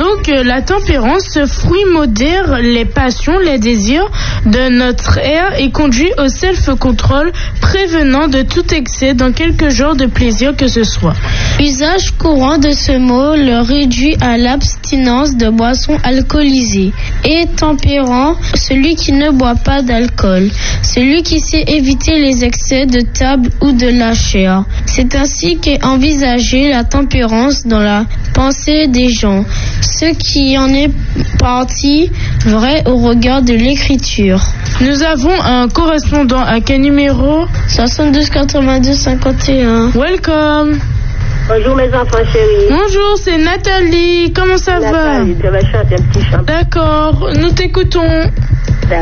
Donc la tempérance, ce fruit modère les passions, les désirs de notre ère et conduit au self-control, prévenant de tout excès dans quelque genre de plaisir que ce soit. Usage courant de ce mot le réduit à l'abstinence de boissons alcoolisées. Et tempérant, celui qui ne boit pas d'alcool, celui qui sait éviter les excès de table ou de la chair. C'est ainsi qu'est envisagée la tempérance dans la pensée des gens, ce qui en est partie vrai au regard de l'écriture. Nous avons un correspondant à quel numéro? 72 92 51. Welcome. Bonjour mes enfants chéris. Bonjour, c'est Nathalie. Comment ça va? Nathalie, je vais chanter un petit chant. D'accord, nous t'écoutons.